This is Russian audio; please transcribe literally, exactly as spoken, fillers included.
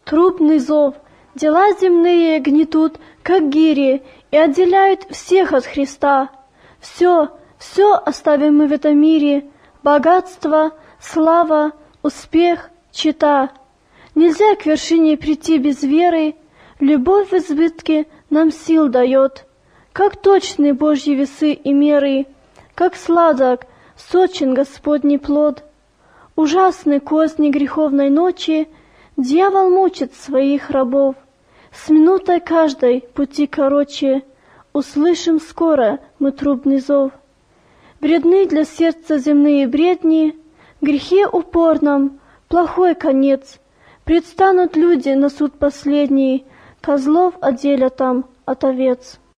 Трубный зов, дела земные гнетут, как гири, и отделяют всех от Христа. Все, все оставим мы в этом мире, богатство, слава, успех, чета. Нельзя к вершине прийти без веры, любовь в избытке нам сил дает. Как точны Божьи весы и меры, как сладок, сочен Господний плод. Ужасны козни греховной ночи, дьявол мучит своих рабов. С минутой каждой пути короче, услышим скоро мы трубный зов. Вредны для сердца земные бредни, грехе упорном, плохой конец. Предстанут люди на суд последний, козлов отделят там от овец.